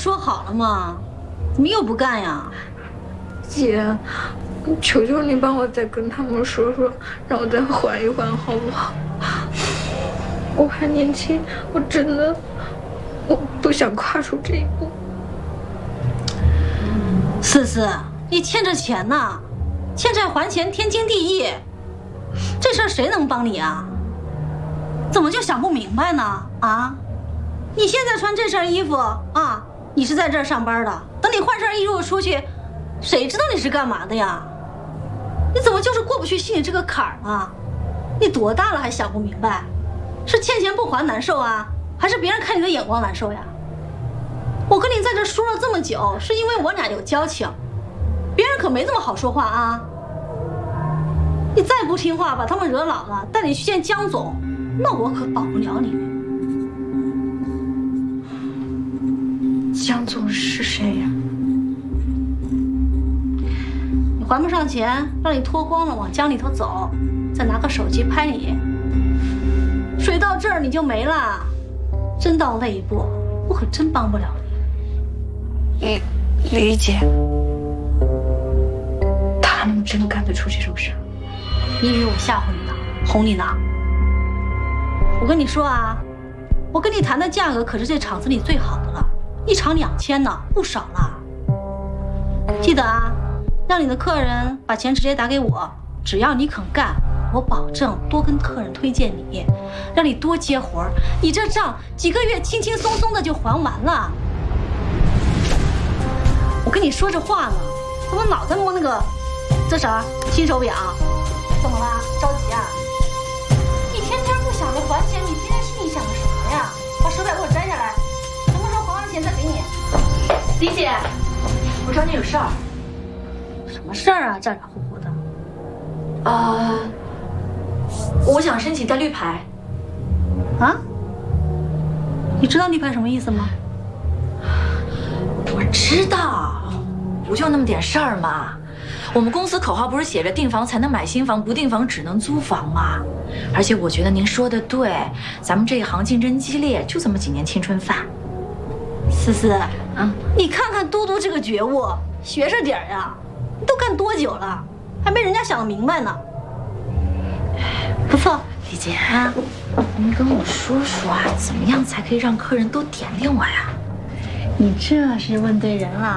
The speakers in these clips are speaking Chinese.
说好了吗？怎么又不干呀？ 姐，求求你帮我再跟他们说说，让我再缓一缓，好不好？我还年轻，我真的不想跨出这一步。 思思，你欠着钱呢，欠债还钱天经地义，这事儿谁能帮你啊？怎么就想不明白呢？啊，你现在穿这身衣服啊，你是在这儿上班的，等你换身衣服出去，谁知道你是干嘛的呀？你怎么就是过不去心里这个坎儿啊？你多大了还想不明白？是欠钱不还难受啊，还是别人看你的眼光难受呀？我跟你在这说了这么久，是因为我俩有交情，别人可没这么好说话啊。你再不听话，把他们惹恼了，带你去见江总，那我可保不了你。 江总是谁呀？ 你还不上钱，让你脱光了往江里头走，再拿个手机拍你，水到这儿你就没了。真到那一步，我可真帮不了你。 李姐，他们真干得出这种事？ 你以为我吓唬你呢，哄你呢？我跟你说啊，我跟你谈的价格可是这厂子里最好的了，一场2000呢，不少了。记得啊，让你的客人把钱直接打给我，只要你肯干，我保证多跟客人推荐你，让你多接活，你这账几个月轻轻松松的就还完了。我跟你说这话呢，怎么老在摸那个这啥新手表？怎么了？着急啊？你天天不想着还钱，你天天心里想着什么呀？把手表给我摘下来，什么时候还完钱再给你。 李姐，我找你有事儿。 什么事儿啊？咋咋呼呼的。 我想申请带绿牌。 啊？你知道绿牌什么意思吗？ 我知道，不就那么点事儿吗？我们公司口号不是写着订房才能买新房，不订房只能租房吗？而且我觉得您说的对，咱们这一行竞争激烈，就这么几年青春饭。 思思，你看看嘟嘟这个觉悟，学着点呀！你都干多久了，还没人家想得明白呢。不错， 李姐啊，您跟我说说啊，怎么样才可以让客人都点定我呀？ 你这是问对人了。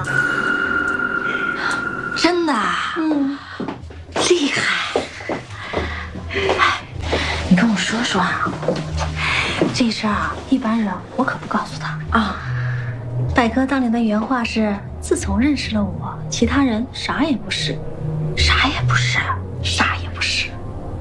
真的？厉害！哎，你跟我说说啊， 这事儿啊，一般人我可不告诉他啊。百哥当年的原话是：自从认识了我，其他人啥也不是， 啥也不是， 啥